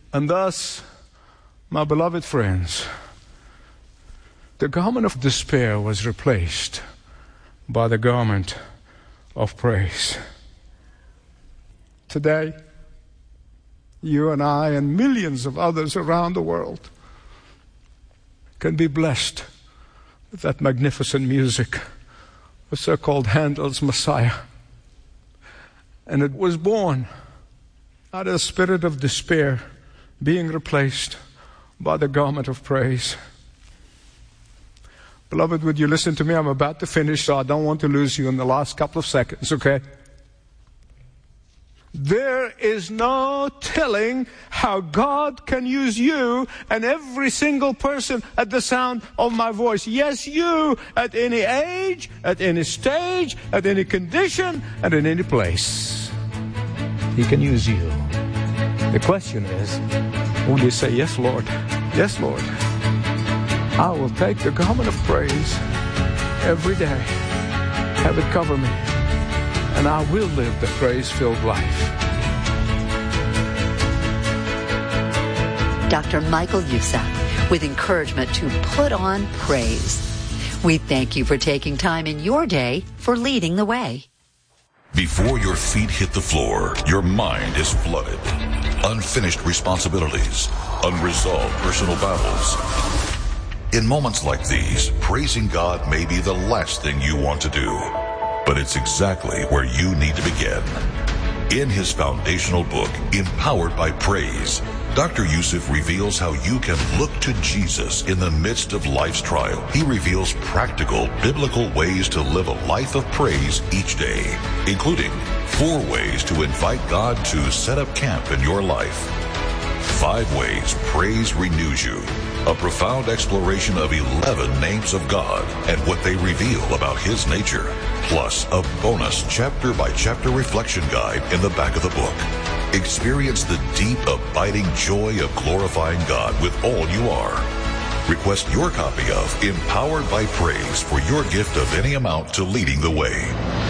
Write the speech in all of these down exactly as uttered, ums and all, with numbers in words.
And thus, my beloved friends, the garment of despair was replaced by the garment of praise. Today, you and I and millions of others around the world can be blessed with that magnificent music, the so-called Handel's Messiah. And it was born out of the spirit of despair being replaced by the garment of praise. Beloved, would you listen to me? I'm about to finish, so I don't want to lose you in the last couple of seconds, okay? There is no telling how God can use you and every single person at the sound of my voice. Yes, you, at any age, at any stage, at any condition, and in any place. He can use you. The question is, will you say, yes, Lord, yes, Lord, I will take the garment of praise every day, have it cover me, and I will live the praise-filled life. Doctor Michael Youssef, with encouragement to put on praise. We thank you for taking time in your day for leading the way. Before your feet hit the floor, your mind is flooded. Unfinished responsibilities, unresolved personal battles. In moments like these, praising God may be the last thing you want to do. But it's exactly where you need to begin. In his foundational book, Empowered by Praise, Doctor Youssef reveals how you can look to Jesus in the midst of life's trial. He reveals practical, biblical ways to live a life of praise each day, including four ways to invite God to set up camp in your life. Five ways praise renews you. A profound exploration of eleven names of God and what they reveal about His nature. Plus, a bonus chapter-by-chapter reflection guide in the back of the book. Experience the deep, abiding joy of glorifying God with all you are. Request your copy of Empowered by Praise for your gift of any amount to Leading the Way.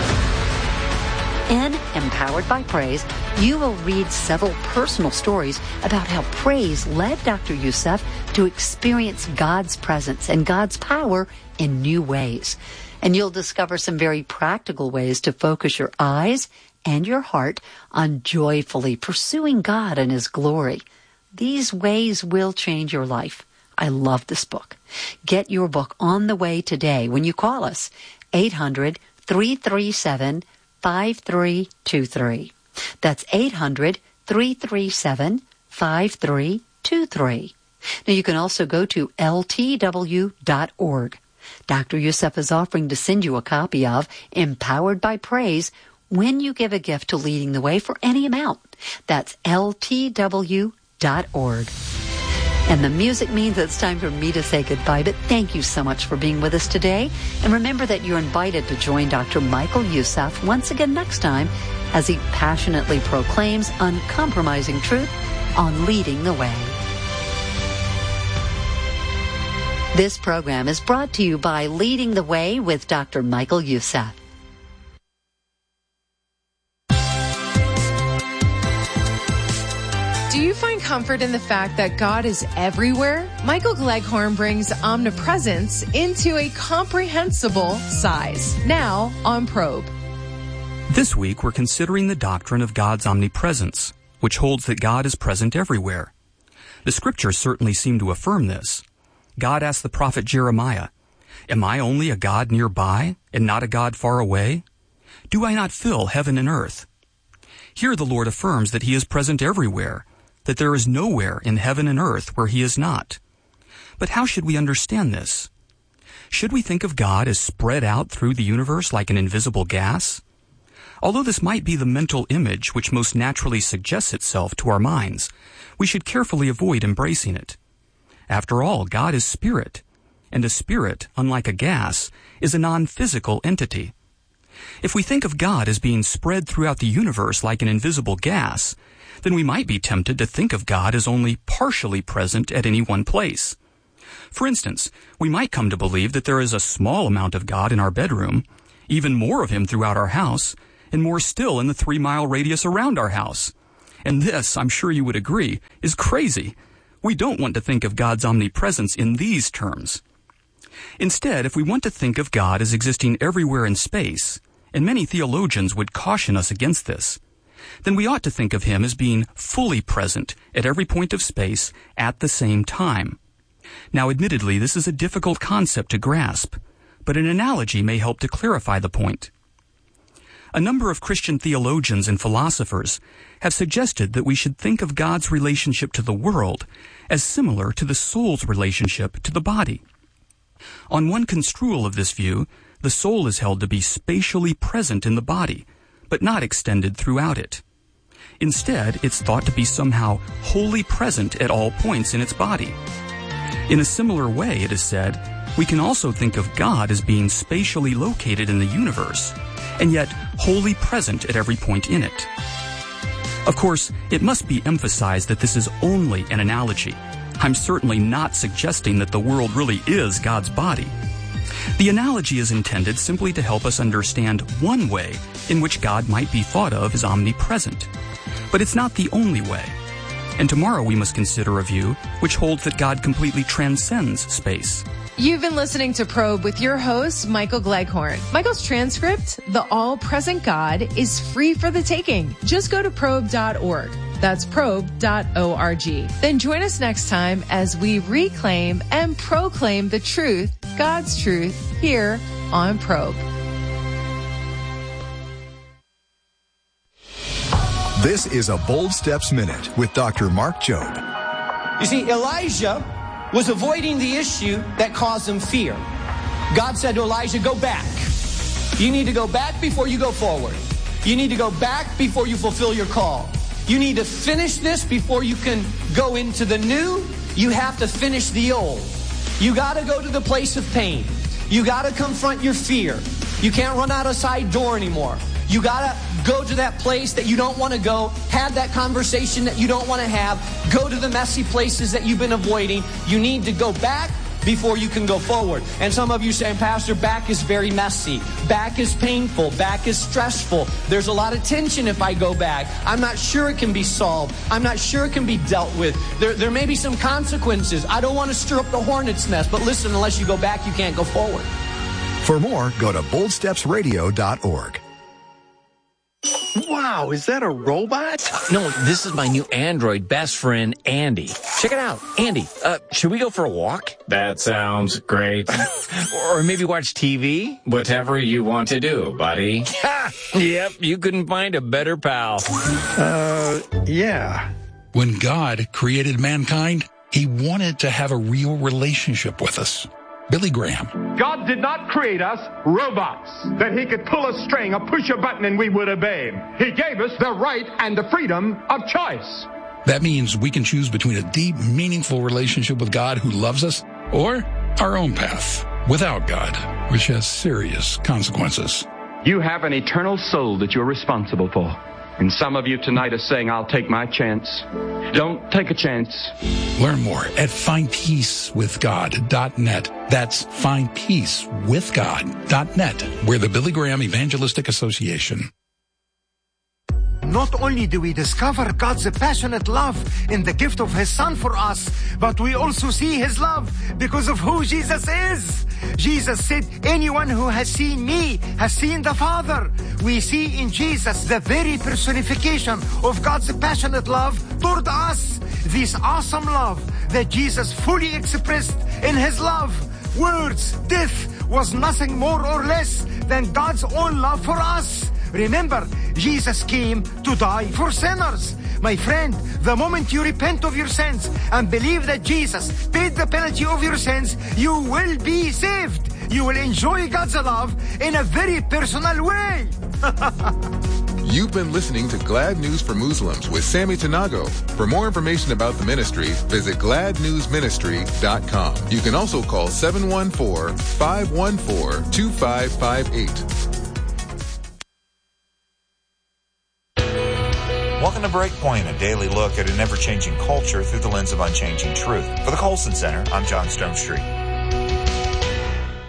In Empowered by Praise, you will read several personal stories about how praise led Doctor Youssef to experience God's presence and God's power in new ways. And you'll discover some very practical ways to focus your eyes and your heart on joyfully pursuing God and His glory. These ways will change your life. I love this book. Get your book on the way today when you call us, eight hundred, three three seven, five three two three. That's eight hundred, three three seven, five three two three. Now you can also go to L T W dot org. Doctor Youssef is offering to send you a copy of Empowered by Praise when you give a gift to Leading the Way for any amount. That's L T W dot org. And the music means it's time for me to say goodbye, but thank you so much for being with us today. And remember that you're invited to join Doctor Michael Youssef once again next time as he passionately proclaims uncompromising truth on Leading the Way. This program is brought to you by Leading the Way with Doctor Michael Youssef. Do you find comfort in the fact that God is everywhere? Michael Gleghorn brings omnipresence into a comprehensible size. Now on Probe. This week we're considering the doctrine of God's omnipresence, which holds that God is present everywhere. The Scriptures certainly seem to affirm this. God asked the prophet Jeremiah, "Am I only a God nearby and not a God far away? Do I not fill heaven and earth?" Here the Lord affirms that He is present everywhere, that there is nowhere in heaven and earth where He is not. But how should we understand this? Should we think of God as spread out through the universe like an invisible gas? Although this might be the mental image which most naturally suggests itself to our minds, we should carefully avoid embracing it. After all, God is spirit, and a spirit, unlike a gas, is a non-physical entity. If we think of God as being spread throughout the universe like an invisible gas, then we might be tempted to think of God as only partially present at any one place. For instance, we might come to believe that there is a small amount of God in our bedroom, even more of Him throughout our house, and more still in the three-mile radius around our house. And this, I'm sure you would agree, is crazy. We don't want to think of God's omnipresence in these terms. Instead, if we want to think of God as existing everywhere in space, and many theologians would caution us against this, then we ought to think of him as being fully present at every point of space at the same time. Now, admittedly, this is a difficult concept to grasp, but an analogy may help to clarify the point. A number of Christian theologians and philosophers have suggested that we should think of God's relationship to the world as similar to the soul's relationship to the body. On one construal of this view, the soul is held to be spatially present in the body, but not extended throughout it. Instead, it's thought to be somehow wholly present at all points in its body. In a similar way, it is said, we can also think of God as being spatially located in the universe, and yet wholly present at every point in it. Of course, it must be emphasized that this is only an analogy. I'm certainly not suggesting that the world really is God's body. The analogy is intended simply to help us understand one way in which God might be thought of as omnipresent. But it's not the only way. And tomorrow we must consider a view which holds that God completely transcends space. You've been listening to Probe with your host, Michael Gleghorn. Michael's transcript, The All-Present God, is free for the taking. Just go to probe dot org. That's probe dot org. Then join us next time as we reclaim and proclaim the truth, God's truth, here on Probe. This is a Bold Steps Minute with Doctor Mark Jobe. You see, Elijah was avoiding the issue that caused him fear. God said to Elijah, go back. You need to go back before you go forward. You need to go back before you fulfill your call. You need to finish this before you can go into the new. You have to finish the old. You got to go to the place of pain. You got to confront your fear. You can't run out a side door anymore. You got to go to that place that you don't want to go, have that conversation that you don't want to have, go to the messy places that you've been avoiding. You need to go back before you can go forward. And some of you saying, Pastor, back is very messy. Back is painful. Back is stressful. There's a lot of tension if I go back. I'm not sure it can be solved. I'm not sure it can be dealt with. There, there may be some consequences. I don't want to stir up the hornet's nest. But listen, unless you go back, you can't go forward. For more, go to bold steps radio dot org. Wow, is that a robot? No, this is my new Android best friend, Andy. Check it out. Andy, uh, should we go for a walk? That sounds great. Or maybe watch T V? Whatever you want to do, buddy. Ha! Yep, you couldn't find a better pal. Uh, yeah. When God created mankind, he wanted to have a real relationship with us. Billy Graham. God did not create us robots that he could pull a string or push a button and we would obey him. He gave us the right and the freedom of choice. That means we can choose between a deep, meaningful relationship with God who loves us or our own path without God, which has serious consequences. You have an eternal soul that you're responsible for. And some of you tonight are saying, I'll take my chance. Don't take a chance. Learn more at find peace with god dot net. That's find peace with god dot net. We're the Billy Graham Evangelistic Association. Not only do we discover God's passionate love in the gift of His Son for us, but we also see His love because of who Jesus is. Jesus said, anyone who has seen me has seen the Father. We see in Jesus the very personification of God's passionate love toward us. This awesome love that Jesus fully expressed in His love. Words, death was nothing more or less than God's own love for us. Remember, Jesus came to die for sinners. My friend, the moment you repent of your sins and believe that Jesus paid the penalty of your sins, you will be saved. You will enjoy God's love in a very personal way. You've been listening to Glad News for Muslims with Sammy Tanago. For more information about the ministry, visit glad news ministry dot com. You can also call seven one four, five one four, two five five eight. Welcome to Breakpoint, a daily look at an ever-changing culture through the lens of unchanging truth. For the Colson Center, I'm John Sturmstreet.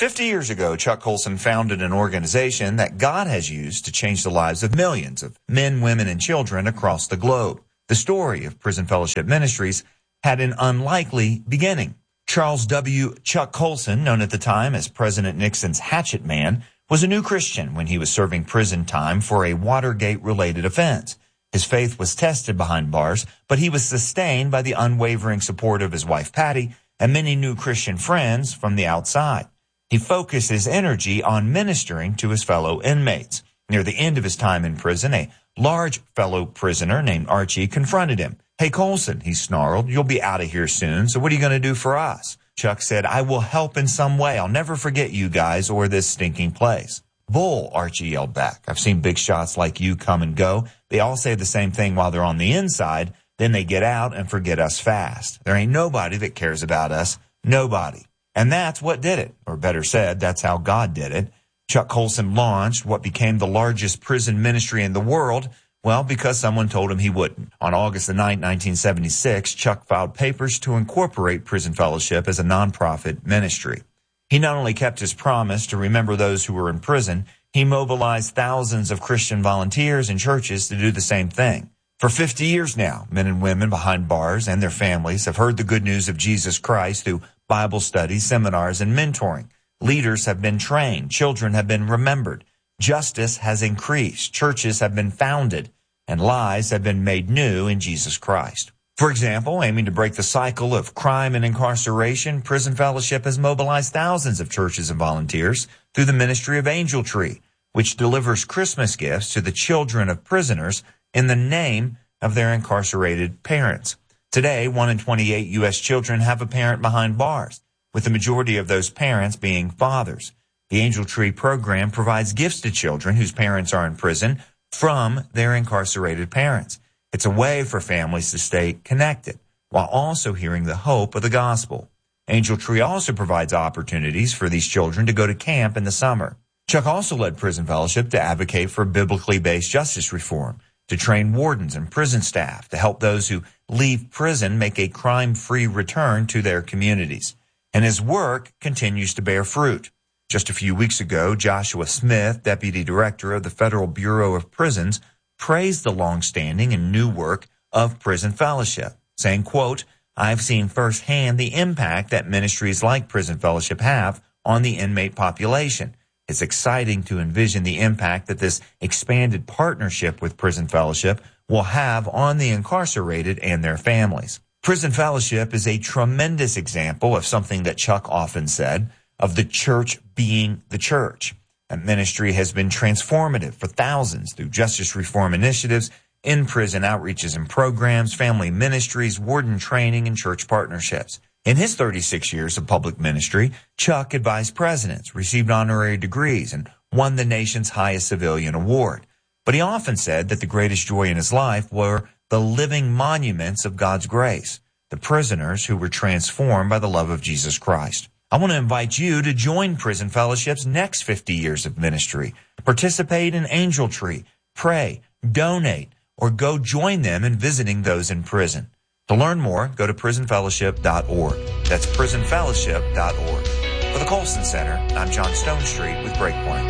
fifty years ago, Chuck Colson founded an organization that God has used to change the lives of millions of men, women, and children across the globe. The story of Prison Fellowship Ministries had an unlikely beginning. Charles W. Chuck Colson, known at the time as President Nixon's hatchet man, was a new Christian when he was serving prison time for a Watergate-related offense. His faith was tested behind bars, but he was sustained by the unwavering support of his wife Patty and many new Christian friends from the outside. He focused his energy on ministering to his fellow inmates. Near the end of his time in prison, a large fellow prisoner named Archie confronted him. "Hey, Colson," he snarled, "you'll be out of here soon, so what are you going to do for us?" Chuck said, "I will help in some way. I'll never forget you guys or this stinking place." "Bull," Archie yelled back. "I've seen big shots like you come and go. They all say the same thing while they're on the inside. Then they get out and forget us fast. There ain't nobody that cares about us. Nobody." And that's what did it. Or better said, that's how God did it. Chuck Colson launched what became the largest prison ministry in the world, well, because someone told him he wouldn't. On August the ninth, nineteen seventy-six, Chuck filed papers to incorporate Prison Fellowship as a nonprofit ministry. He not only kept his promise to remember those who were in prison, he mobilized thousands of Christian volunteers and churches to do the same thing. For fifty years now, men and women behind bars and their families have heard the good news of Jesus Christ through Bible studies, seminars, and mentoring. Leaders have been trained. Children have been remembered. Justice has increased. Churches have been founded. And lives have been made new in Jesus Christ. For example, aiming to break the cycle of crime and incarceration, Prison Fellowship has mobilized thousands of churches and volunteers through the ministry of Angel Tree, which delivers Christmas gifts to the children of prisoners in the name of their incarcerated parents. Today, one in twenty-eight U S children have a parent behind bars, with the majority of those parents being fathers. The Angel Tree program provides gifts to children whose parents are in prison from their incarcerated parents. It's a way for families to stay connected while also hearing the hope of the gospel. Angel Tree also provides opportunities for these children to go to camp in the summer. Chuck also led Prison Fellowship to advocate for biblically based justice reform, to train wardens and prison staff, to help those who leave prison make a crime-free return to their communities. And his work continues to bear fruit. Just a few weeks ago, Joshua Smith, Deputy Director of the Federal Bureau of Prisons, praised the long-standing and new work of Prison Fellowship, saying, quote, "I've seen firsthand the impact that ministries like Prison Fellowship have on the inmate population. It's exciting to envision the impact that this expanded partnership with Prison Fellowship will have on the incarcerated and their families." Prison Fellowship is a tremendous example of something that Chuck often said, of the church being the church. That ministry has been transformative for thousands through justice reform initiatives, in-prison outreaches and programs, family ministries, warden training, and church partnerships. In his thirty-six years of public ministry, Chuck advised presidents, received honorary degrees, and won the nation's highest civilian award. But he often said that the greatest joy in his life were the living monuments of God's grace, the prisoners who were transformed by the love of Jesus Christ. I want to invite you to join Prison Fellowship's next fifty years of ministry. Participate in Angel Tree, pray, donate, or go join them in visiting those in prison. To learn more, go to prison fellowship dot org. That's prison fellowship dot org. For the Colson Center, I'm John Stonestreet with Breakpoint.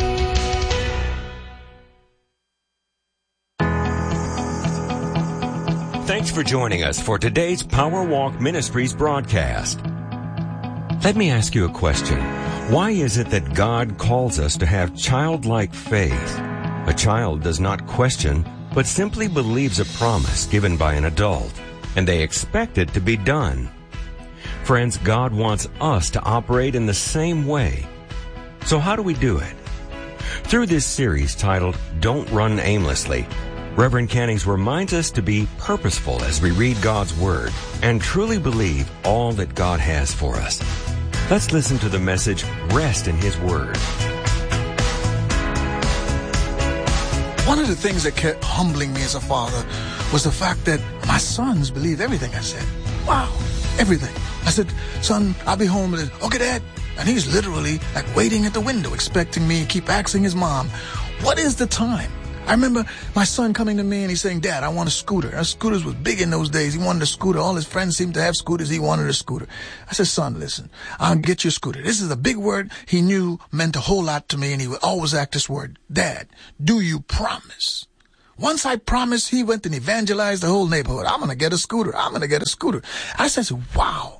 Thanks for joining us for today's Power Walk Ministries broadcast. Let me ask you a question. Why is it that God calls us to have childlike faith? A child does not question, but simply believes a promise given by an adult, and they expect it to be done. Friends, God wants us to operate in the same way. So how do we do it? Through this series titled, Don't Run Aimlessly, Reverend Cannings reminds us to be purposeful as we read God's Word and truly believe all that God has for us. Let's listen to the message, Rest in His Word. One of the things that kept humbling me as a father was the fact that my sons believed everything I said. Wow, everything. I said, son, I'll be home. And okay, Dad. And he's literally like waiting at the window, expecting me, keep asking his mom, what is the time? I remember my son coming to me and he's saying, Dad, I want a scooter. Our scooters was big in those days. He wanted a scooter. All his friends seemed to have scooters. He wanted a scooter. I said, son, listen, I'll get you a scooter. This is a big word he knew meant a whole lot to me, and he would always act this word. Dad, do you promise? Once I promised, he went and evangelized the whole neighborhood. I'm going to get a scooter. I'm going to get a scooter. I said, wow,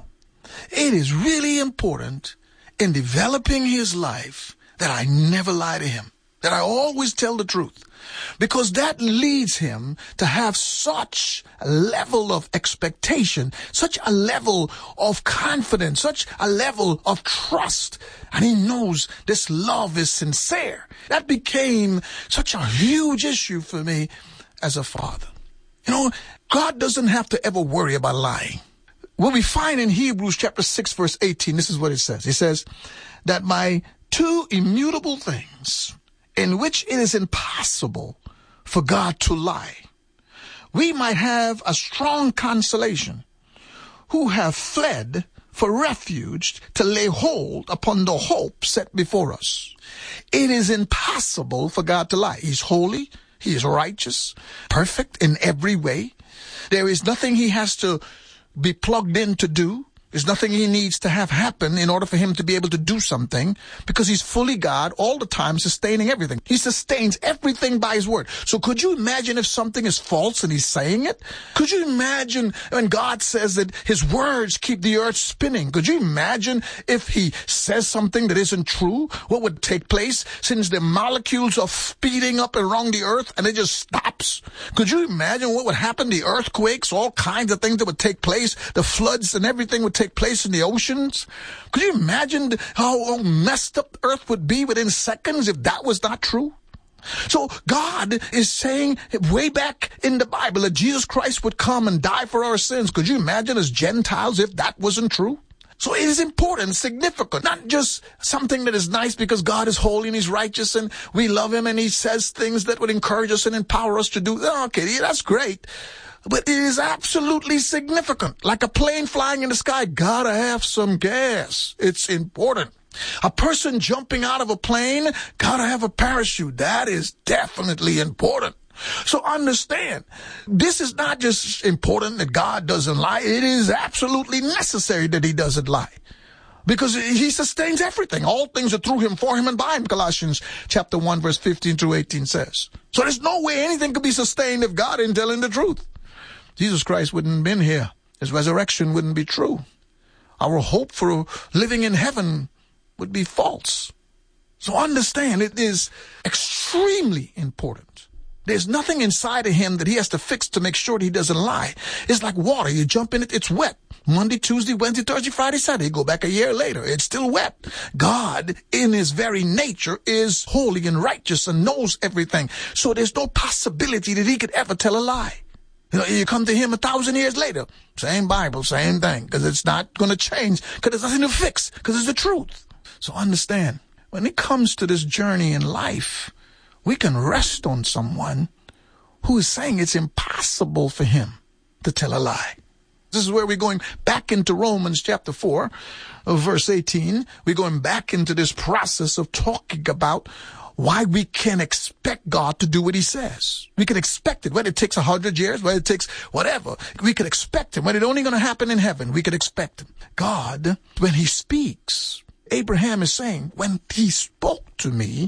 it is really important in developing his life that I never lie to him, that I always tell the truth. Because that leads him to have such a level of expectation, such a level of confidence, such a level of trust. And he knows this love is sincere. That became such a huge issue for me as a father. You know, God doesn't have to ever worry about lying. What we find in Hebrews chapter six, verse eighteen, this is what it says. It says that my two immutable things, in which it is impossible for God to lie, we might have a strong consolation, who have fled for refuge to lay hold upon the hope set before us. It is impossible for God to lie. He's holy. He is righteous, perfect in every way. There is nothing he has to be plugged in to do. There's nothing he needs to have happen in order for him to be able to do something, because he's fully God all the time, sustaining everything. He sustains everything by his word. So could you imagine if something is false and he's saying it? Could you imagine when God says that his words keep the earth spinning? Could you imagine if he says something that isn't true? What would take place since the molecules are speeding up around the earth and it just stops? Could you imagine what would happen? The earthquakes, all kinds of things that would take place, the floods and everything would take place in the oceans. Could you imagine how messed up the earth would be within seconds if that was not true? So God is saying way back in the Bible that Jesus Christ would come and die for our sins. Could you imagine as Gentiles if that wasn't true? So it is important, significant, not just something that is nice because God is holy and he's righteous and we love him and he says things that would encourage us and empower us to do. Okay, yeah, that's great. But it is absolutely significant. Like a plane flying in the sky, gotta have some gas. It's important. A person jumping out of a plane, gotta have a parachute. That is definitely important. So understand, this is not just important that God doesn't lie. It is absolutely necessary that he doesn't lie, because he sustains everything. All things are through him, for him, and by him, Colossians chapter one, verse fifteen through eighteen says. So there's no way anything could be sustained if God isn't telling the truth. Jesus Christ wouldn't have been here. His resurrection wouldn't be true. Our hope for living in heaven would be false. So understand, it is extremely important. There's nothing inside of him that he has to fix to make sure that he doesn't lie. It's like water. You jump in it, it's wet. Monday, Tuesday, Wednesday, Thursday, Friday, Saturday. Go back a year later, it's still wet. God, in his very nature, is holy and righteous and knows everything. So there's no possibility that he could ever tell a lie. You know, you come to him a thousand years later, same Bible, same thing, because it's not going to change, because there's nothing to fix, because it's the truth. So understand, when it comes to this journey in life, we can rest on someone who is saying it's impossible for him to tell a lie. This is where we're going back into Romans chapter four, verse eighteen. We're going back into this process of talking about why we can expect God to do what he says. We can expect it, whether it takes a hundred years, whether it takes whatever. We can expect him. When it's only going to happen in heaven, we can expect him. God, when he speaks, Abraham is saying, when he spoke to me,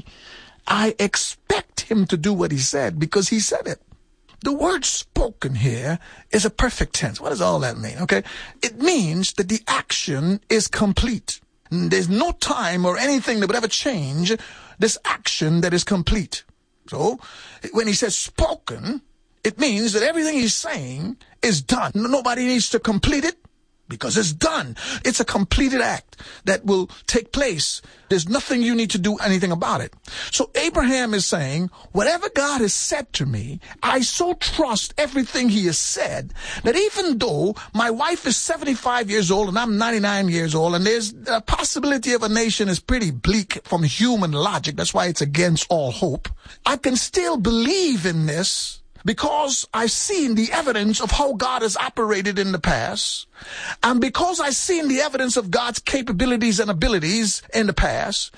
I expect him to do what he said because he said it. The word spoken here is a perfect tense. What does all that mean? Okay. It means that the action is complete. There's no time or anything that would ever change this action that is complete. So when he says spoken, it means that everything he's saying is done. Nobody needs to complete it because it's done. It's a completed act that will take place. There's nothing you need to do anything about it. So Abraham is saying, whatever God has said to me, I so trust everything he has said that even though my wife is seventy-five years old and I'm ninety-nine years old, and there's a possibility of a nation is pretty bleak from human logic, that's why it's against all hope, I can still believe in this because I've seen the evidence of how God has operated in the past, and because I've seen the evidence of God's capabilities and abilities in the past,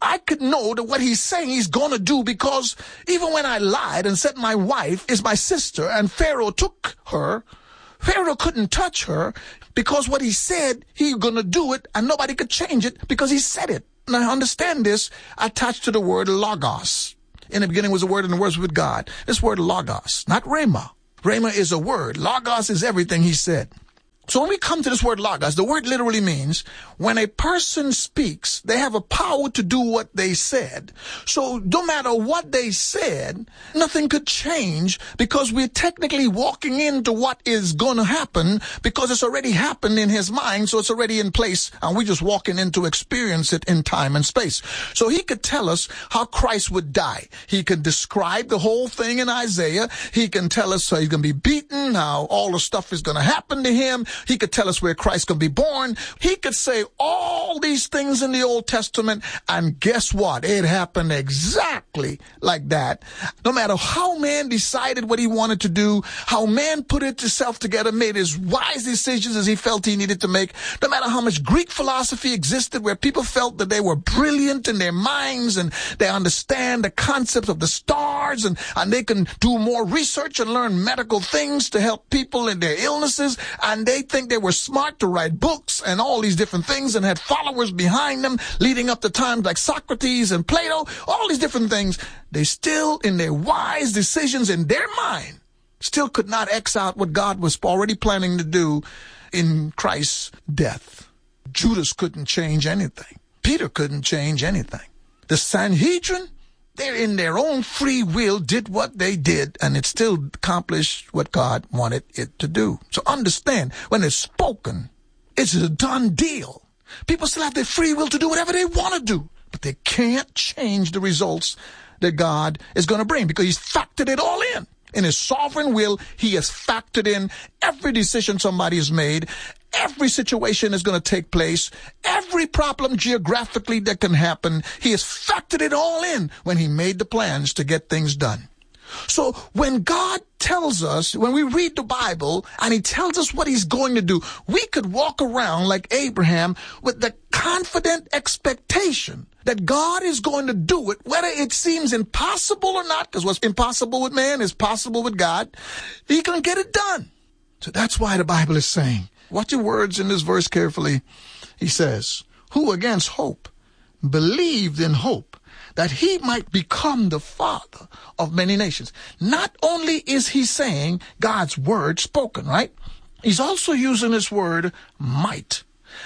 I could know that what he's saying he's going to do, because even when I lied and said my wife is my sister and Pharaoh took her, Pharaoh couldn't touch her because what he said, he's going to do it and nobody could change it because he said it. And I understand this attached to the word logos. In the beginning was a word and the word was with God. This word logos, not rhema. Rhema is a word. Logos is everything he said. So when we come to this word logos, the word literally means when a person speaks, they have a power to do what they said. So no matter what they said, nothing could change because we're technically walking into what is going to happen because it's already happened in his mind. So it's already in place and we're just walking in to experience it in time and space. So he could tell us how Christ would die. He could describe the whole thing in Isaiah. He can tell us how he's going to be beaten, how all the stuff is going to happen to him. He could tell us where Christ can be born. He could say all these things in the Old Testament, and guess what? It happened exactly like that. No matter how man decided what he wanted to do, how man put it himself together, made his wise decisions as he felt he needed to make, no matter how much Greek philosophy existed where people felt that they were brilliant in their minds and they understand the concepts of the stars and, and they can do more research and learn medical things to help people in their illnesses, and they think they were smart to write books and all these different things and had followers behind them leading up to times like Socrates and Plato, all these different things. They still, in their wise decisions in their mind, still could not X out what God was already planning to do in Christ's death. Judas couldn't change anything. Peter couldn't change anything. The Sanhedrin, they're in their own free will, did what they did, and it still accomplished what God wanted it to do. So understand, when it's spoken, it's a done deal. People still have their free will to do whatever they want to do, but they can't change the results that God is going to bring because he's factored it all in. In his sovereign will, he has factored in every decision somebody has made. Every situation is going to take place. Every problem geographically that can happen, he has factored it all in when he made the plans to get things done. So when God tells us, when we read the Bible and he tells us what he's going to do, we could walk around like Abraham with the confident expectation that God is going to do it, whether it seems impossible or not, because what's impossible with man is possible with God. He can get it done. So that's why the Bible is saying, watch your words in this verse carefully. He says, who against hope believed in hope that he might become the father of many nations. Not only is he saying God's word spoken, right? He's also using this word might.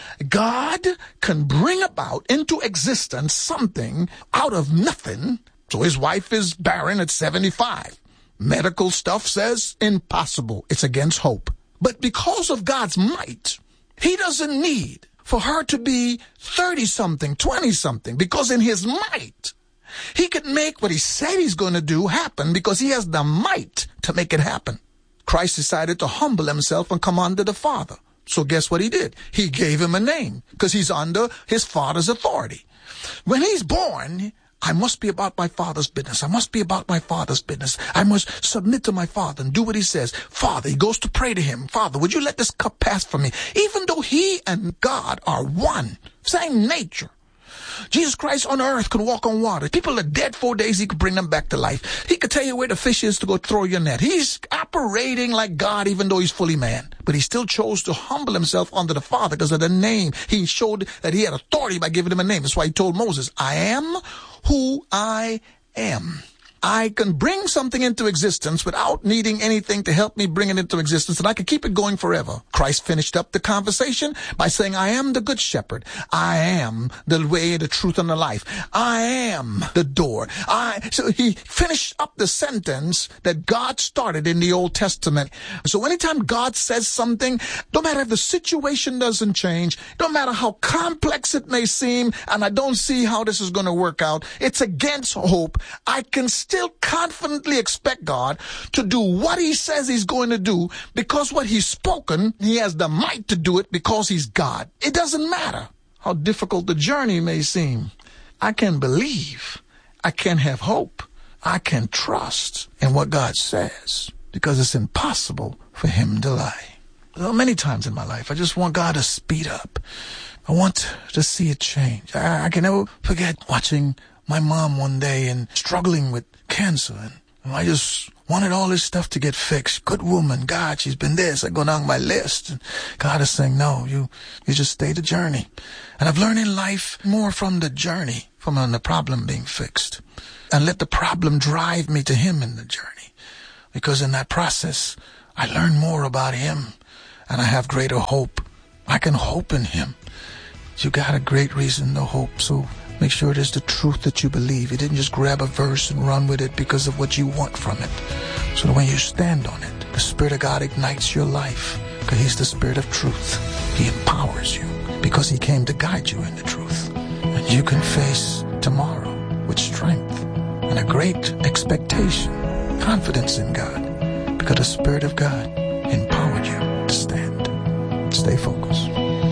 God can bring about into existence something out of nothing. So his wife is barren at seventy-five. Medical stuff says impossible. It's against hope. But because of God's might, he doesn't need for her to be thirty-something, twenty-something, because in his might, he could make what he said he's going to do happen because he has the might to make it happen. Christ decided to humble himself and come under the Father. So guess what he did? He gave him a name because he's under his Father's authority. When he's born, I must be about my Father's business. I must be about my Father's business. I must submit to my Father and do what he says. Father, he goes to pray to him. Father, would you let this cup pass from me? Even though he and God are one, same nature. Jesus Christ on earth could walk on water. People are dead four days, he could bring them back to life. He could tell you where the fish is to go throw your net. He's operating like God even though he's fully man. But he still chose to humble himself under the Father because of the name. He showed that he had authority by giving him a name. That's why he told Moses, I am who I am. I can bring something into existence without needing anything to help me bring it into existence, and I can keep it going forever. Christ finished up the conversation by saying, I am the good shepherd. I am the way, the truth, and the life. I am the door. I. So he finished up the sentence that God started in the Old Testament. So anytime God says something, no matter if the situation doesn't change, no matter how complex it may seem, and I don't see how this is going to work out, it's against hope. I can still confidently expect God to do what he says he's going to do because what he's spoken, he has the might to do it because he's God. It doesn't matter how difficult the journey may seem. I can believe. I can have hope. I can trust in what God says because it's impossible for him to lie. Well, many times in my life, I just want God to speed up. I want to see it change. I, I can never forget watching my mom one day and struggling with cancer. And, and I just wanted all this stuff to get fixed. Good woman. God, she's been this. I go down my list. And God is saying, no, you, you just stay the journey. And I've learned in life more from the journey, from the problem being fixed. And let the problem drive me to him in the journey. Because in that process, I learn more about him. And I have greater hope. I can hope in him. You got a great reason to hope, so make sure it is the truth that you believe. You didn't just grab a verse and run with it because of what you want from it. So that when you stand on it, the Spirit of God ignites your life, because he's the Spirit of truth. He empowers you because he came to guide you in the truth. And you can face tomorrow with strength and a great expectation, confidence in God, because the Spirit of God empowered you to stand. Stay focused.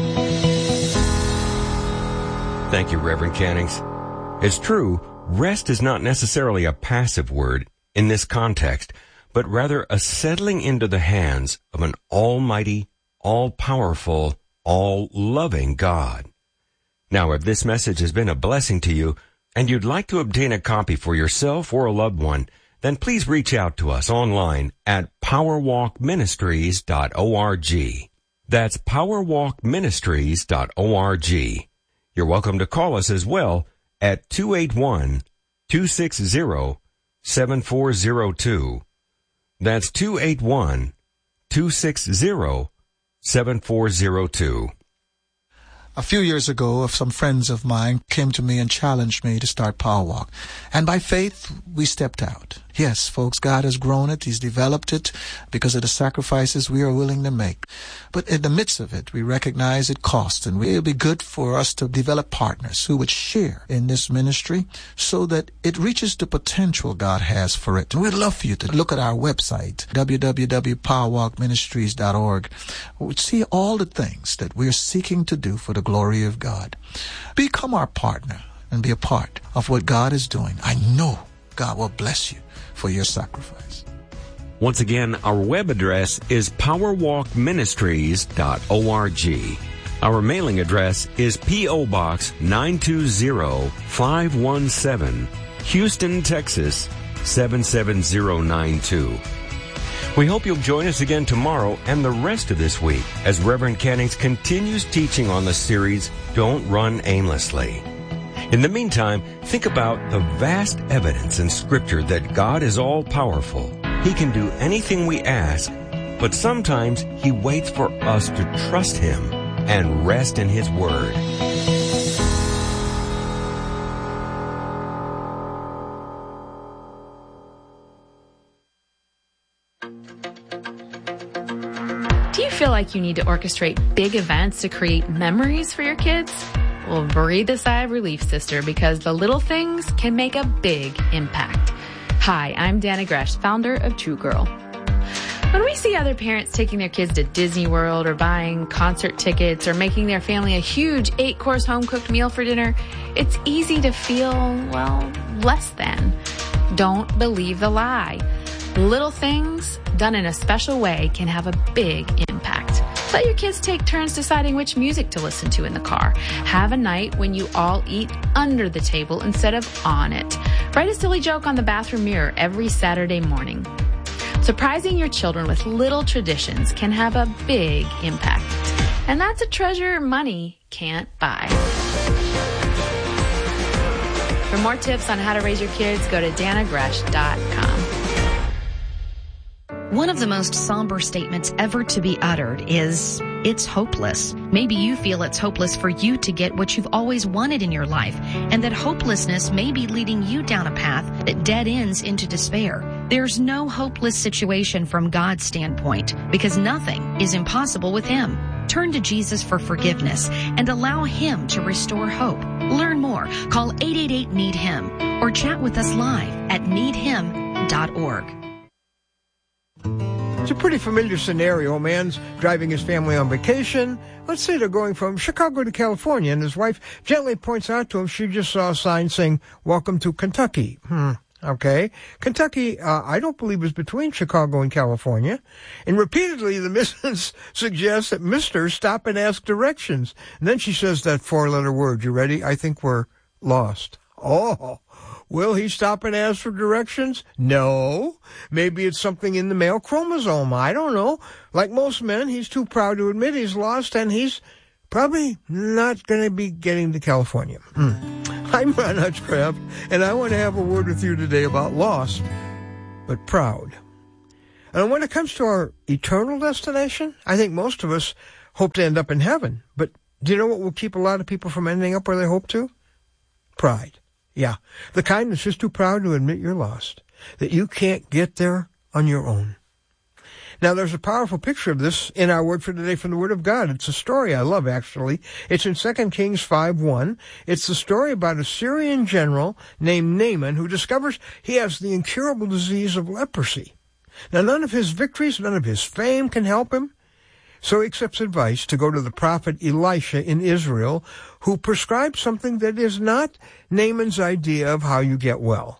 Thank you, Reverend Cannings. It's true, rest is not necessarily a passive word in this context, but rather a settling into the hands of an almighty, all-powerful, all-loving God. Now, if this message has been a blessing to you, and you'd like to obtain a copy for yourself or a loved one, then please reach out to us online at power walk ministries dot org. That's power walk ministries dot org. You're welcome to call us as well at two eight one, two six zero, seven four zero two. That's two eight one, two six zero, seven four zero two. A few years ago, some friends of mine came to me and challenged me to start Power Walk. And by faith, we stepped out. Yes, folks, God has grown it. He's developed it because of the sacrifices we are willing to make. But in the midst of it, we recognize it costs, and it would be good for us to develop partners who would share in this ministry so that it reaches the potential God has for it. And we'd love for you to look at our website, w w w dot power walk ministries dot org. We'd see all the things that we're seeking to do for the glory of God. Become our partner and be a part of what God is doing. I know God will bless you for your sacrifice. Once again, our web address is power walk ministries dot org. Our mailing address is P O. Box nine two zero, five one seven, Houston, Texas seven seven zero nine two. We hope you'll join us again tomorrow and the rest of this week as Reverend Cannings continues teaching on the series, Don't Run Aimlessly. In the meantime, think about the vast evidence in Scripture that God is all-powerful. He can do anything we ask, but sometimes He waits for us to trust Him and rest in His Word. Do you feel like you need to orchestrate big events to create memories for your kids? Well, breathe a sigh of relief, sister, because the little things can make a big impact. Hi, I'm Dana Gresh, founder of True Girl. When we see other parents taking their kids to Disney World or buying concert tickets or making their family a huge eight-course home-cooked meal for dinner, it's easy to feel, well, less than. Don't believe the lie. Little things done in a special way can have a big impact. Let your kids take turns deciding which music to listen to in the car. Have a night when you all eat under the table instead of on it. Write a silly joke on the bathroom mirror every Saturday morning. Surprising your children with little traditions can have a big impact. And that's a treasure money can't buy. For more tips on how to raise your kids, go to dana gresh dot com. One of the most somber statements ever to be uttered is, it's hopeless. Maybe you feel it's hopeless for you to get what you've always wanted in your life, and that hopelessness may be leading you down a path that dead ends into despair. There's no hopeless situation from God's standpoint, because nothing is impossible with Him. Turn to Jesus for forgiveness and allow Him to restore hope. Learn more. Call eight eight eight, need him or chat with us live at need him dot org. It's a pretty familiar scenario. A man's driving his family on vacation. Let's say they're going from Chicago to California, and his wife gently points out to him she just saw a sign saying, "Welcome to Kentucky." Hmm. okay? Kentucky, uh, I don't believe is between Chicago and California. And repeatedly, the missus suggests that Mister stop and ask directions. And then she says that four-letter word. You ready? I think we're lost. Oh, will he stop and ask for directions? No. Maybe it's something in the male chromosome. I don't know. Like most men, he's too proud to admit he's lost, and he's probably not going to be getting to California. Hmm. I'm Ron Hutchcraft, and I want to have a word with you today about lost, but proud. And when it comes to our eternal destination, I think most of us hope to end up in heaven. But do you know what will keep a lot of people from ending up where they hope to? Pride. Yeah, the kind that's just too proud to admit you're lost, that you can't get there on your own. Now, there's a powerful picture of this in our word for today from the Word of God. It's a story I love, actually. It's in Second Kings five one. It's the story about a Syrian general named Naaman who discovers he has the incurable disease of leprosy. Now, none of his victories, none of his fame can help him. So he accepts advice to go to the prophet Elisha in Israel, who prescribes something that is not Naaman's idea of how you get well.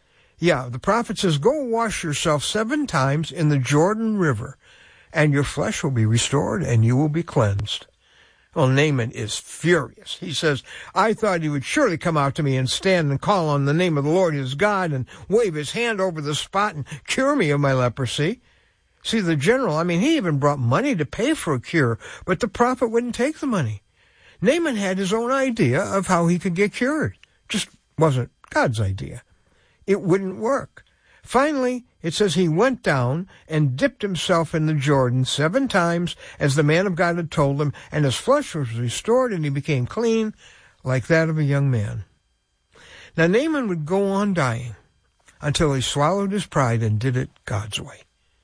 Yeah, the prophet says, go wash yourself seven times in the Jordan River, and your flesh will be restored, and you will be cleansed. Well, Naaman is furious. He says, I thought he would surely come out to me and stand and call on the name of the Lord his God and wave his hand over the spot and cure me of my leprosy. See, the general, I mean, he even brought money to pay for a cure, but the prophet wouldn't take the money. Naaman had his own idea of how he could get cured. Just wasn't God's idea. It wouldn't work. Finally, it says he went down and dipped himself in the Jordan seven times, as the man of God had told him, and his flesh was restored, and he became clean, like that of a young man. Now, Naaman would go on dying until he swallowed his pride and did it God's way.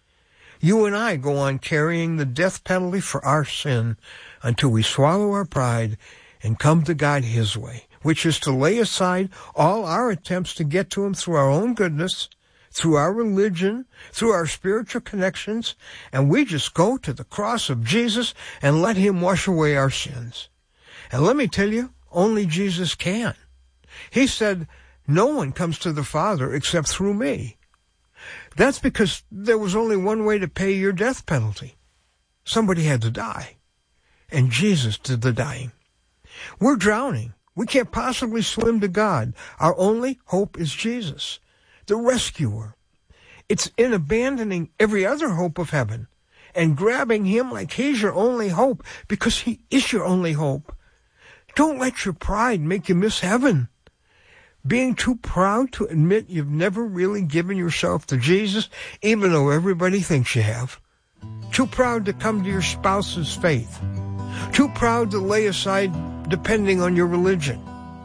You and I go on carrying the death penalty for our sin until we swallow our pride and come to God his way, which is to lay aside all our attempts to get to him through our own goodness, through our religion, through our spiritual connections, and we just go to the cross of Jesus and let him wash away our sins. And let me tell you, only Jesus can. He said, no one comes to the Father except through me. That's because there was only one way to pay your death penalty. Somebody had to die, and Jesus did the dying. We're drowning. We can't possibly swim to God. Our only hope is Jesus, the rescuer. It's in abandoning every other hope of heaven and grabbing him like he's your only hope, because he is your only hope. Don't let your pride make you miss heaven. Being too proud to admit you've never really given yourself to Jesus, even though everybody thinks you have. Too proud to come to your spouse's faith. Too proud to lay aside depending on your religion.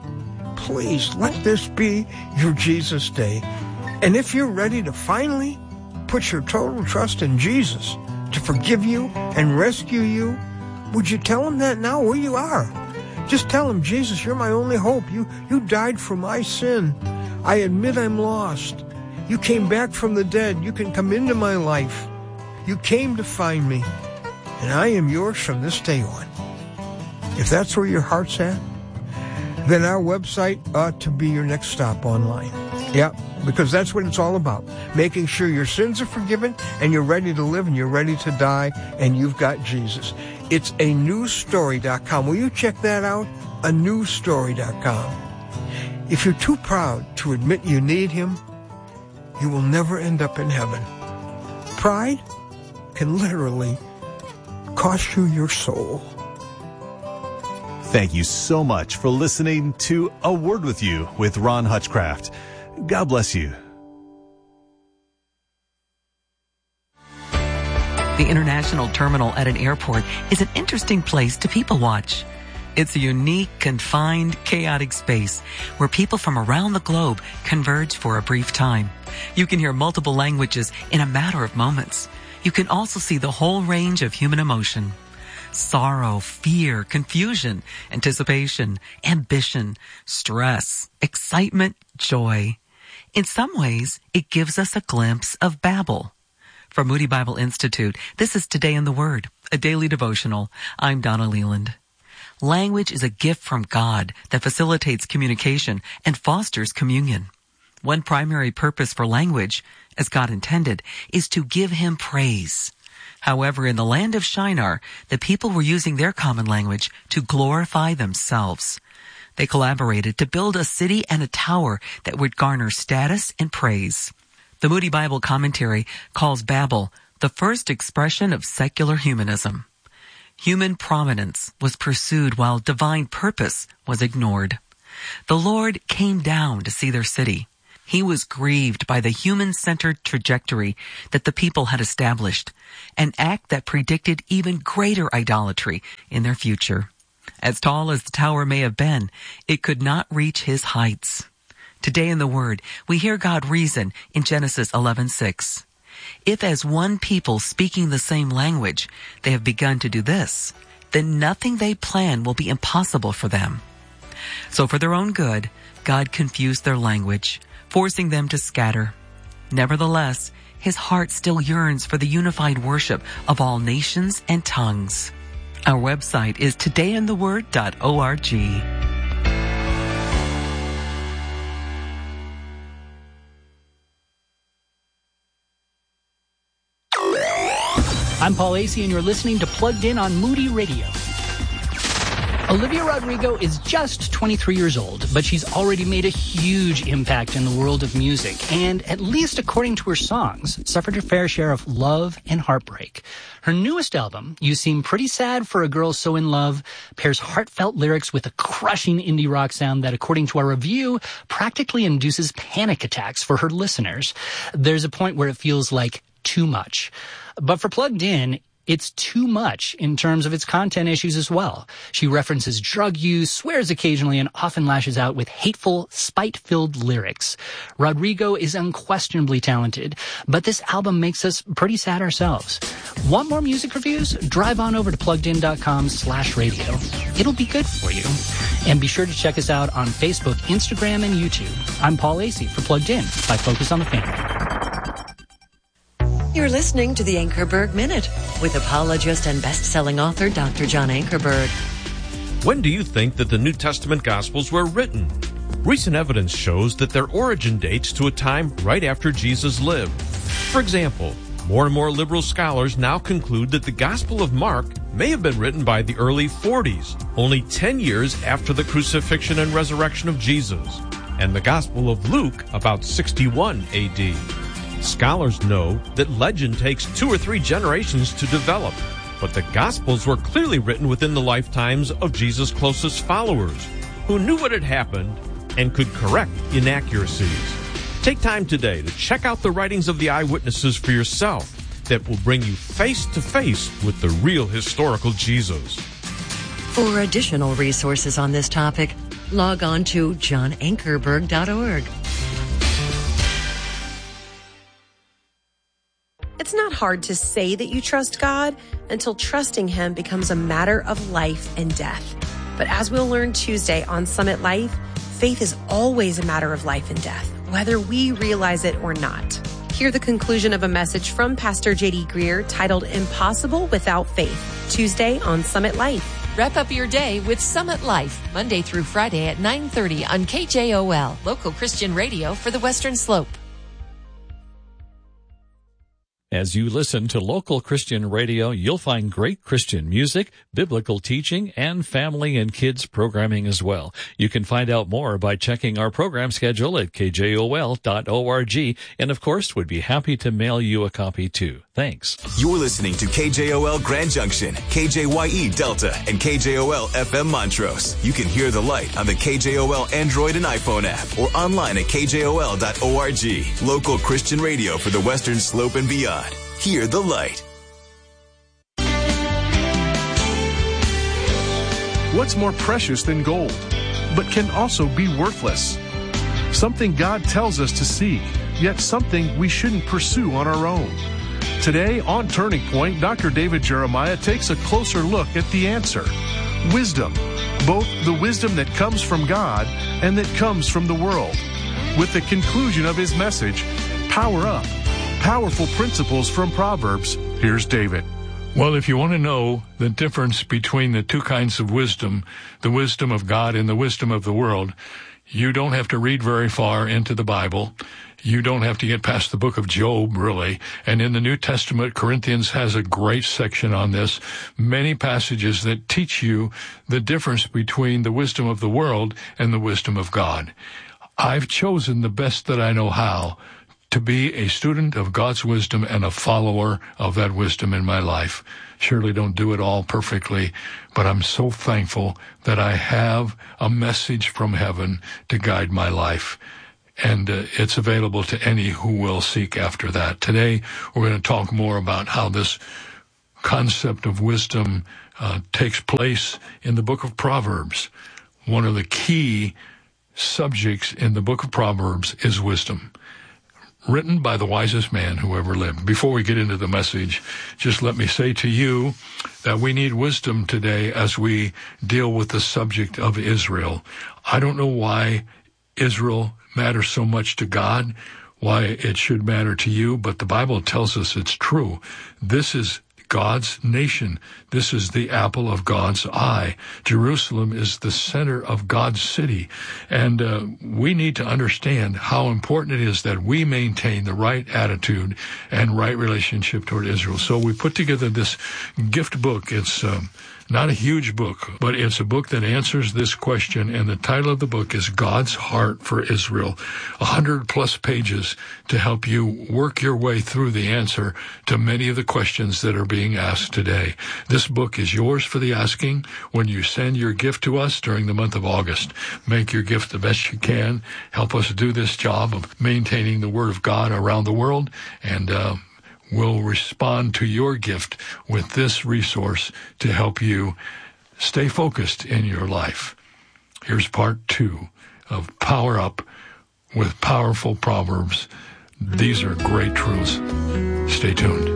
Please let this be your Jesus day. And if you're ready to finally put your total trust in Jesus to forgive you and rescue you, would you tell him that now where you are? Just tell him, Jesus, you're my only hope. You, you died for my sin. I admit I'm lost. You came back from the dead. You can come into my life. You came to find me, and I am yours from this day on. If that's where your heart's at, then our website ought to be your next stop online. Yeah, because that's what it's all about. Making sure your sins are forgiven and you're ready to live and you're ready to die and you've got Jesus. It's a new story dot com. Will you check that out? a new story dot com. If you're too proud to admit you need him, you will never end up in heaven. Pride can literally cost you your soul. Thank you so much for listening to A Word With You with Ron Hutchcraft. God bless you. The International Terminal at an airport is an interesting place to people watch. It's a unique, confined, chaotic space where people from around the globe converge for a brief time. You can hear multiple languages in a matter of moments. You can also see the whole range of human emotion. Sorrow, fear, confusion, anticipation, ambition, stress, excitement, joy. In some ways, it gives us a glimpse of Babel. For Moody Bible Institute, this is Today in the Word, a daily devotional. I'm Donna Leland. Language is a gift from God that facilitates communication and fosters communion. One primary purpose for language, as God intended, is to give him praise. However, in the land of Shinar, the people were using their common language to glorify themselves. They collaborated to build a city and a tower that would garner status and praise. The Moody Bible Commentary calls Babel the first expression of secular humanism. Human prominence was pursued while divine purpose was ignored. The Lord came down to see their city. He was grieved by the human-centered trajectory that the people had established, an act that predicted even greater idolatry in their future. As tall as the tower may have been, it could not reach his heights. Today in the Word, we hear God reason in Genesis eleven six. If as one people speaking the same language, they have begun to do this, then nothing they plan will be impossible for them. So for their own good, God confused their language, forcing them to scatter. Nevertheless, his heart still yearns for the unified worship of all nations and tongues. Our website is today in the word dot org. I'm Paul Asay, and you're listening to Plugged In on Moody Radio. Olivia Rodrigo is just twenty-three years old, but she's already made a huge impact in the world of music, and at least according to her songs, suffered her fair share of love and heartbreak. Her newest album, You Seem Pretty Sad for a Girl So in Love, pairs heartfelt lyrics with a crushing indie rock sound that, according to our review, practically induces panic attacks for her listeners. There's a point where it feels like too much. But for Plugged In, it's too much in terms of its content issues as well. She references drug use, swears occasionally, and often lashes out with hateful, spite-filled lyrics. Rodrigo is unquestionably talented, but this album makes us pretty sad ourselves. Want more music reviews? Drive on over to pluggedin.com slash radio. It'll be good for you. And be sure to check us out on Facebook, Instagram, and YouTube. I'm Paul Asay for Plugged In by Focus on the Family. You're listening to the Ankerberg Minute with apologist and best-selling author Doctor John Ankerberg. When do you think that the New Testament Gospels were written? Recent evidence shows that their origin dates to a time right after Jesus lived. For example, more and more liberal scholars now conclude that the Gospel of Mark may have been written by the early forties, only ten years after the crucifixion and resurrection of Jesus, and the Gospel of Luke about sixty-one A D. Scholars know that legend takes two or three generations to develop, but the Gospels were clearly written within the lifetimes of Jesus' closest followers, who knew what had happened and could correct inaccuracies. Take time today to check out the writings of the eyewitnesses for yourself that will bring you face to face with the real historical Jesus. For additional resources on this topic, log on to john ankerberg dot org. It's not hard to say that you trust God until trusting Him becomes a matter of life and death. But as we'll learn Tuesday on Summit Life, faith is always a matter of life and death, whether we realize it or not. Hear the conclusion of a message from Pastor J D Greer titled Impossible Without Faith, Tuesday on Summit Life. Wrap up your day with Summit Life, Monday through Friday at nine thirty on K J O L, local Christian radio for the Western Slope. As you listen to local Christian radio, you'll find great Christian music, biblical teaching, and family and kids programming as well. You can find out more by checking our program schedule at K J O L dot org, and of course, would be happy to mail you a copy too. Thanks. You're listening to K J O L Grand Junction, K J Y E Delta, and K J O L F M Montrose. You can hear the light on the K J O L Android and iPhone app or online at K J O L dot org. Local Christian radio for the Western Slope and beyond. Hear the light. What's more precious than gold, but can also be worthless? Something God tells us to seek, yet something we shouldn't pursue on our own. Today on Turning Point, Doctor David Jeremiah takes a closer look at the answer. Wisdom, both the wisdom that comes from God and that comes from the world. With the conclusion of his message, Power Up. Powerful principles from Proverbs. Here's David. Well, if you want to know the difference between the two kinds of wisdom, the wisdom of God and the wisdom of the world, You don't have to read very far into the Bible. You don't have to get past the book of Job, really. And in the New Testament, Corinthians has a great section on this. Many passages that teach you the difference between the wisdom of the world and the wisdom of God. I've chosen the best that I know how to be a student of God's wisdom and a follower of that wisdom in my life. Surely don't do it all perfectly, but I'm so thankful that I have a message from heaven to guide my life. And uh, it's available to any who will seek after that. Today, we're going to talk more about how this concept of wisdom uh, takes place in the book of Proverbs. One of the key subjects in the book of Proverbs is wisdom, written by the wisest man who ever lived. Before we get into the message, just let me say to you that we need wisdom today as we deal with the subject of Israel. I don't know why Israel matters so much to God, why it should matter to you, but the Bible tells us it's true. This is God's nation. This is the apple of God's eye. Jerusalem is the center of God's city. And uh, we need to understand how important it is that we maintain the right attitude and right relationship toward Israel. So we put together this gift book. It's um, not a huge book, but it's a book that answers this question, and the title of the book is God's Heart for Israel. A hundred plus pages to help you work your way through the answer to many of the questions that are being asked today. This book is yours for the asking when you send your gift to us during the month of August. Make your gift the best you can. Help us do this job of maintaining the Word of God around the world, and uh, we'll respond to your gift with this resource to help you stay focused in your life. Here's part two of Power Up with Powerful Proverbs. These are great truths. Stay tuned.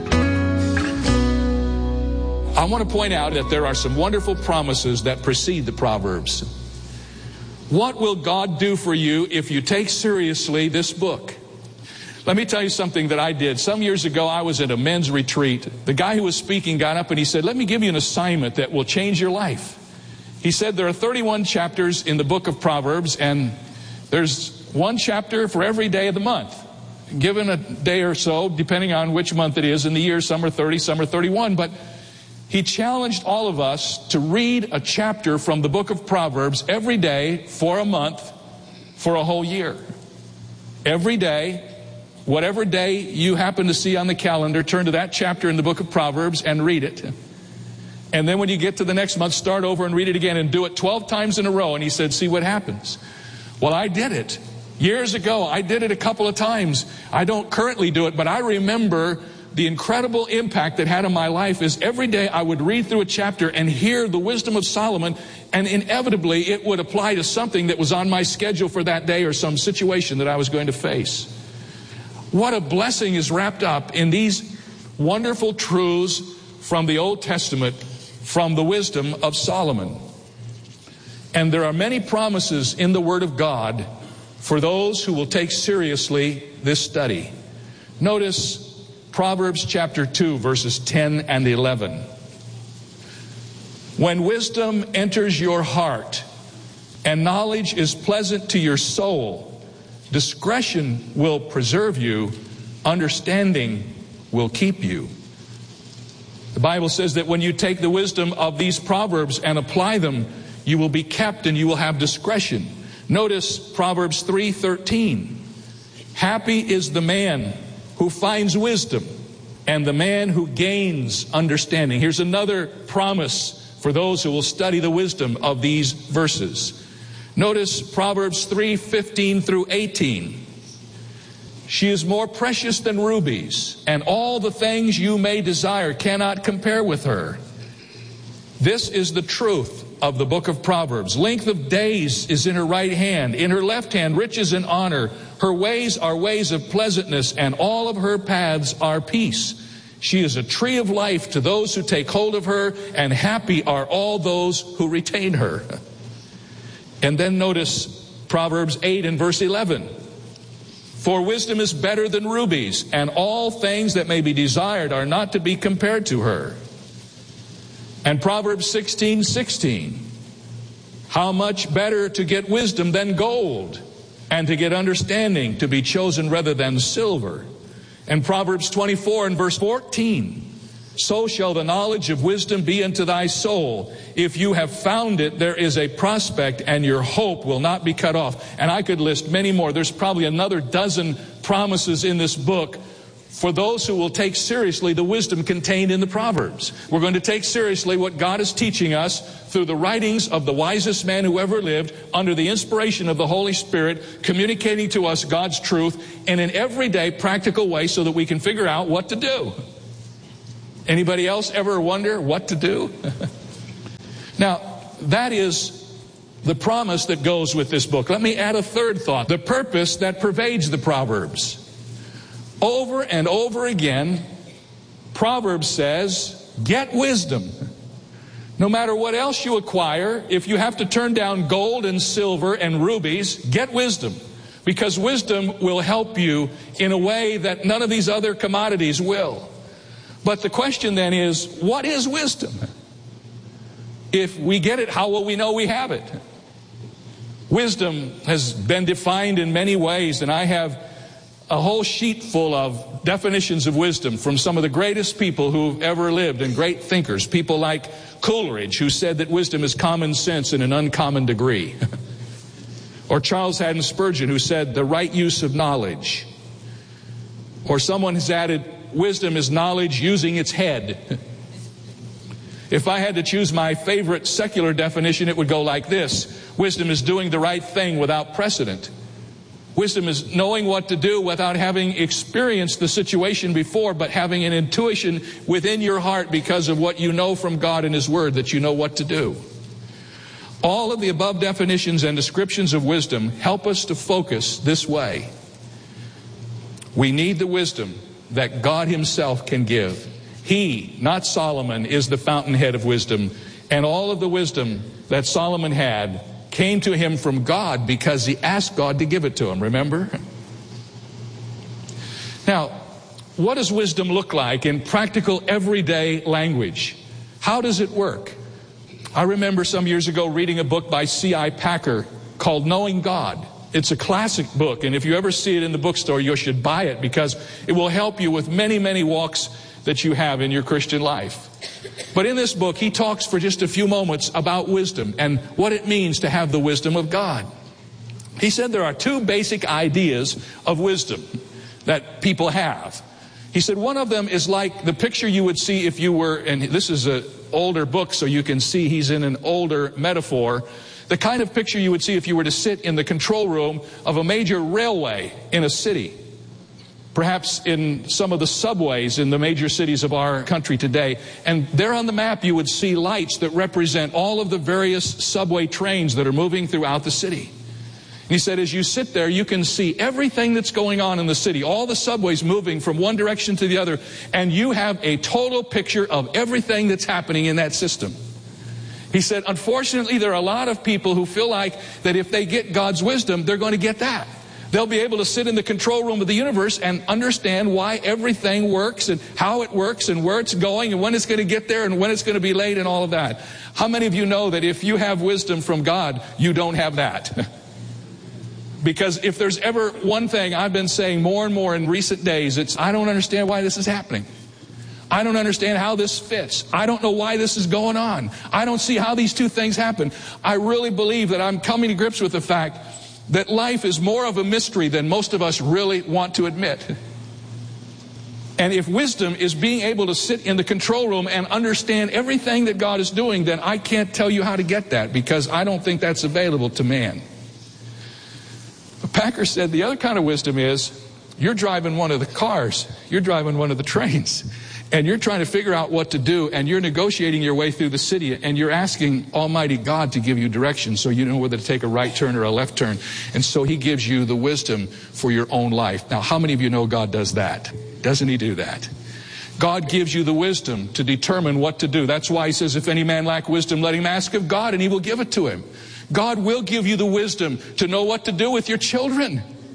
I want to point out that there are some wonderful promises that precede the Proverbs. What will God do for you if you take seriously this book? Let me tell you something that I did. Some years ago, I was at a men's retreat. The guy who was speaking got up and he said, let me give you an assignment that will change your life. He said there are thirty-one chapters in the book of Proverbs, and there's one chapter for every day of the month. Given a day or so, depending on which month it is in the year, some are thirty, some are thirty-one, but he challenged all of us to read a chapter from the book of Proverbs every day for a month for a whole year. Every day. Whatever day you happen to see on the calendar, turn to that chapter in the book of Proverbs and read it. And then when you get to the next month, start over and read it again and do it twelve times in a row. And he said, see what happens. Well, I did it. Years ago, I did it a couple of times. I don't currently do it, but I remember the incredible impact that had on my life is every day I would read through a chapter and hear the wisdom of Solomon, and inevitably it would apply to something that was on my schedule for that day or some situation that I was going to face. What a blessing is wrapped up in these wonderful truths from the Old Testament, from the wisdom of Solomon. And there are many promises in the Word of God for those who will take seriously this study. Notice Proverbs chapter two, verses ten and eleven. When wisdom enters your heart and knowledge is pleasant to your soul, discretion will preserve you, understanding will keep you. The Bible says that when you take the wisdom of these proverbs and apply them, you will be kept and you will have discretion. Notice Proverbs three thirteen. Happy is the man who finds wisdom and the man who gains understanding. Here's another promise for those who will study the wisdom of these verses. Notice Proverbs three fifteen through eighteen. She is more precious than rubies, and all the things you may desire cannot compare with her. This is the truth of the book of Proverbs. Length of days is in her right hand. In her left hand, riches and honor. Her ways are ways of pleasantness, and all of her paths are peace. She is a tree of life to those who take hold of her, and happy are all those who retain her. And then notice Proverbs eight and verse eleven. For wisdom is better than rubies, and all things that may be desired are not to be compared to her. And Proverbs sixteen sixteen. How much better to get wisdom than gold, and to get understanding to be chosen rather than silver. And Proverbs twenty-four and verse fourteen, so shall the knowledge of wisdom be unto thy soul. If you have found it, there is a prospect, and your hope will not be cut off. And I could list many more. There's probably another dozen promises in this book for those who will take seriously the wisdom contained in the Proverbs. We're going to take seriously what God is teaching us through the writings of the wisest man who ever lived, under the inspiration of the Holy Spirit, communicating to us God's truth in an everyday practical way so that we can figure out what to do. Anybody else ever wonder what to do? Now, that is the promise that goes with this book. Let me add a third thought. The purpose that pervades the Proverbs. Over and over again, Proverbs says, get wisdom. No matter what else you acquire, if you have to turn down gold and silver and rubies, get wisdom. Because wisdom will help you in a way that none of these other commodities will. But the question then is, what is wisdom? If we get it, how will we know we have it? Wisdom has been defined in many ways, and I have a whole sheet full of definitions of wisdom from some of the greatest people who've ever lived and great thinkers. People like Coleridge, who said that wisdom is common sense in an uncommon degree. Or Charles Haddon Spurgeon, who said the right use of knowledge. Or someone has added, wisdom is knowledge using its head. If I had to choose my favorite secular definition, it would go like this. Wisdom is doing the right thing without precedent. Wisdom is knowing what to do without having experienced the situation before, but having an intuition within your heart because of what you know from God and His Word, that you know what to do. All of the above definitions and descriptions of wisdom help us to focus this way. We need the wisdom that God Himself can give. He, not Solomon, is the fountainhead of wisdom, and all of the wisdom that Solomon had came to him from God because he asked God to give it to him, remember? Now, what does wisdom look like in practical everyday language? How does it work? I remember some years ago reading a book by C I Packer called Knowing God. It's a classic book, and if you ever see it in the bookstore, you should buy it because it will help you with many, many walks that you have in your Christian life. But in this book, he talks for just a few moments about wisdom and what it means to have the wisdom of God. He said there are two basic ideas of wisdom that people have. He said one of them is like the picture you would see if you were, and this is an older book so you can see he's in an older metaphor, the kind of picture you would see if you were to sit in the control room of a major railway in a city. Perhaps in some of the subways in the major cities of our country today. And there on the map you would see lights that represent all of the various subway trains that are moving throughout the city. And he said as you sit there, you can see everything that's going on in the city, all the subways moving from one direction to the other, and you have a total picture of everything that's happening in that system. He said, unfortunately, there are a lot of people who feel like that if they get God's wisdom, they're going to get that. They'll be able to sit in the control room of the universe and understand why everything works and how it works and where it's going and when it's going to get there and when it's going to be late and all of that. How many of you know that if you have wisdom from God, you don't have that? Because if there's ever one thing I've been saying more and more in recent days, it's I don't understand why this is happening. I don't understand how this fits. I don't know why this is going on. I don't see how these two things happen. I really believe that I'm coming to grips with the fact that life is more of a mystery than most of us really want to admit. And if wisdom is being able to sit in the control room and understand everything that God is doing, then I can't tell you how to get that because I don't think that's available to man. But Packer said the other kind of wisdom is you're driving one of the cars, you're driving one of the trains, and you're trying to figure out what to do, and you're negotiating your way through the city, and you're asking Almighty God to give you direction so you know whether to take a right turn or a left turn. And so He gives you the wisdom for your own life. Now, how many of you know God does that? Doesn't He do that? God gives you the wisdom to determine what to do. That's why He says, if any man lack wisdom, let him ask of God, and He will give it to him. God will give you the wisdom to know what to do with your children.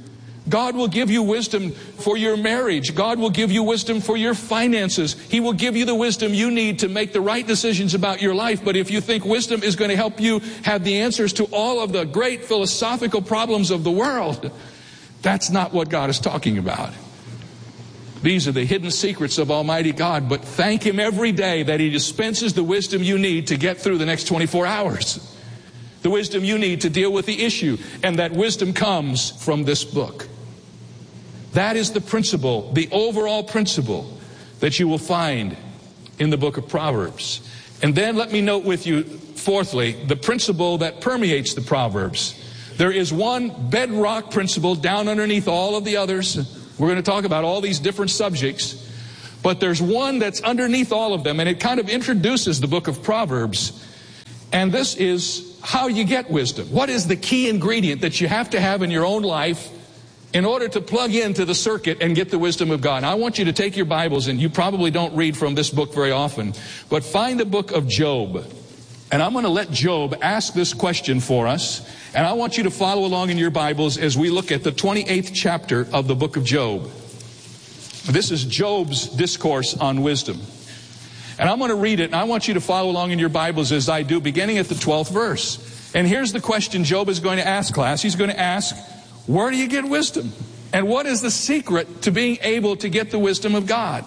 God will give you wisdom for your marriage. God will give you wisdom for your finances. He will give you the wisdom you need to make the right decisions about your life. But if you think wisdom is going to help you have the answers to all of the great philosophical problems of the world, that's not what God is talking about. These are the hidden secrets of Almighty God, but thank Him every day that He dispenses the wisdom you need to get through the next twenty-four hours. The wisdom you need to deal with the issue, and that wisdom comes from this book. That is the principle, the overall principle that you will find in the book of Proverbs. And then let me note with you, fourthly, the principle that permeates the Proverbs. There is one bedrock principle down underneath all of the others. We're going to talk about all these different subjects, but there's one that's underneath all of them, and it kind of introduces the book of Proverbs. And this is how you get wisdom. What is the key ingredient that you have to have in your own life in order to plug into the circuit and get the wisdom of God? I want you to take your Bibles, and you probably don't read from this book very often, but find the book of Job. And I'm going to let Job ask this question for us. And I want you to follow along in your Bibles as we look at the twenty-eighth chapter of the book of Job. This is Job's discourse on wisdom. And I'm going to read it, and I want you to follow along in your Bibles as I do, beginning at the twelfth verse. And here's the question Job is going to ask, class. He's going to ask, where do you get wisdom? And what is the secret to being able to get the wisdom of God?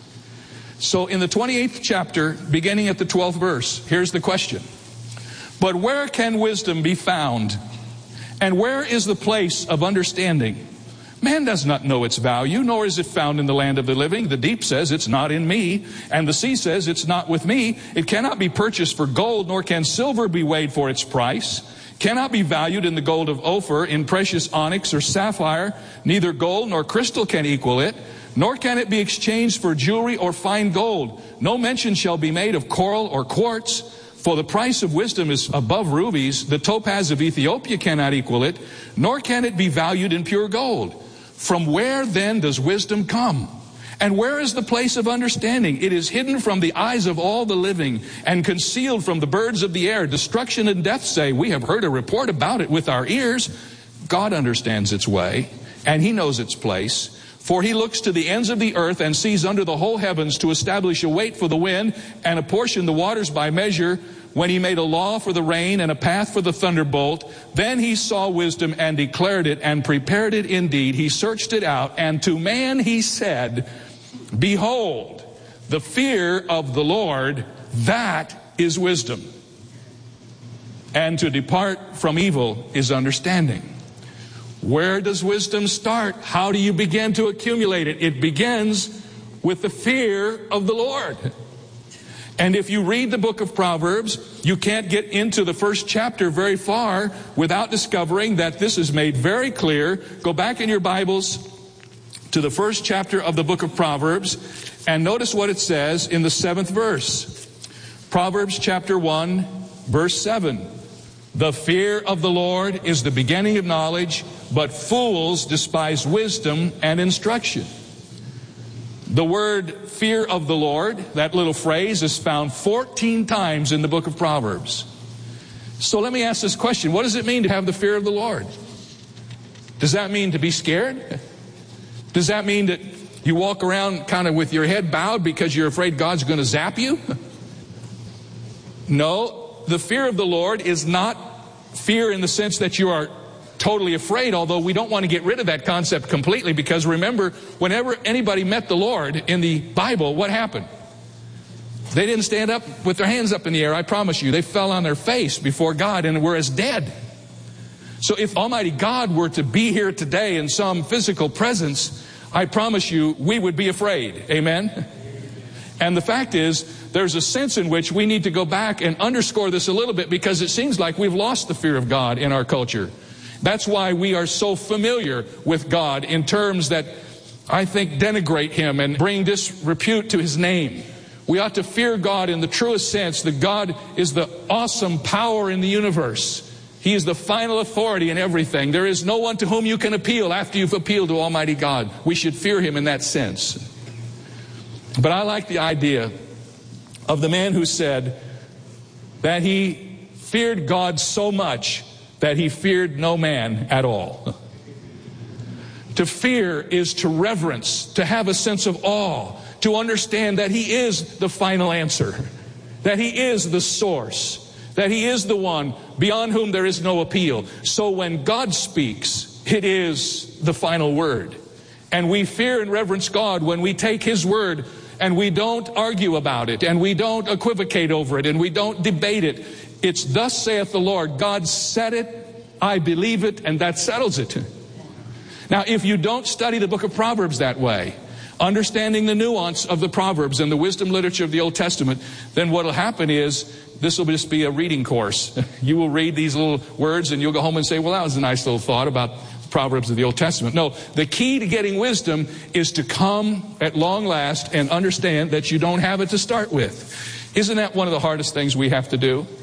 So in the twenty-eighth chapter, beginning at the twelfth verse, here's the question. But where can wisdom be found? And where is the place of understanding? Man does not know its value, nor is it found in the land of the living. The deep says, it's not in me. And the sea says, it's not with me. It cannot be purchased for gold, nor can silver be weighed for its price. Cannot be valued in the gold of Ophir, in precious onyx or sapphire. Neither gold nor crystal can equal it. Nor can it be exchanged for jewelry or fine gold. No mention shall be made of coral or quartz. For the price of wisdom is above rubies. The topaz of Ethiopia cannot equal it. Nor can it be valued in pure gold. From where then does wisdom come? And where is the place of understanding? It is hidden from the eyes of all the living and concealed from the birds of the air. Destruction and death say, we have heard a report about it with our ears. God understands its way, and He knows its place. For He looks to the ends of the earth and sees under the whole heavens to establish a weight for the wind and apportion the waters by measure, when He made a law for the rain and a path for the thunderbolt. Then He saw wisdom and declared it and prepared it indeed. He searched it out, and to man He said, behold, the fear of the Lord, that is wisdom. And to depart from evil is understanding. Where does wisdom start? How do you begin to accumulate it? It begins with the fear of the Lord. And if you read the book of Proverbs, you can't get into the first chapter very far without discovering that this is made very clear. Go back in your Bibles to the first chapter of the book of Proverbs, and notice what it says in the seventh verse. Proverbs chapter one, verse seven. The fear of the Lord is the beginning of knowledge, but fools despise wisdom and instruction. The word fear of the Lord, that little phrase, is found fourteen times in the book of Proverbs. So let me ask this question. What does it mean to have the fear of the Lord? Does that mean to be scared? Does that mean that you walk around kind of with your head bowed because you're afraid God's going to zap you? No, the fear of the Lord is not fear in the sense that you are totally afraid, although we don't want to get rid of that concept completely, because remember, whenever anybody met the Lord in the Bible, what happened? They didn't stand up with their hands up in the air, I promise you. They fell on their face before God and were as dead. So if Almighty God were to be here today in some physical presence, I promise you, we would be afraid. Amen? And the fact is, there's a sense in which we need to go back and underscore this a little bit, because it seems like we've lost the fear of God in our culture. That's why we are so familiar with God in terms that I think denigrate Him and bring disrepute to His name. We ought to fear God in the truest sense, that God is the awesome power in the universe. He is the final authority in everything. There is no one to whom you can appeal after you've appealed to Almighty God. We should fear Him in that sense. But I like the idea of the man who said that he feared God so much that he feared no man at all. To fear is to reverence, to have a sense of awe, to understand that He is the final answer, that He is the source, that He is the one beyond whom there is no appeal. So when God speaks, it is the final word. And we fear and reverence God when we take His word and we don't argue about it, and we don't equivocate over it, and we don't debate it. It's thus saith the Lord. God said it, I believe it, and that settles it. Now, if you don't study the book of Proverbs that way, understanding the nuance of the Proverbs and the wisdom literature of the Old Testament, then what will happen is this will just be a reading course. You will read these little words and you'll go home and say, well, that was a nice little thought about the Proverbs of the Old Testament. No, the key to getting wisdom is to come at long last and understand that you don't have it to start with. Isn't that one of the hardest things we have to do?